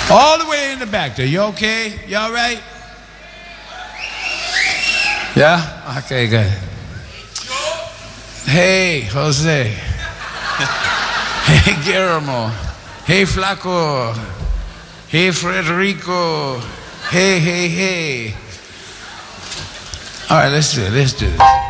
All the way in the back there. You okay? You all right? Yeah? Okay, good. Hey, Jose. Hey, Guillermo. Hey, Flaco. Hey, Frederico. Hey. All right, let's do it.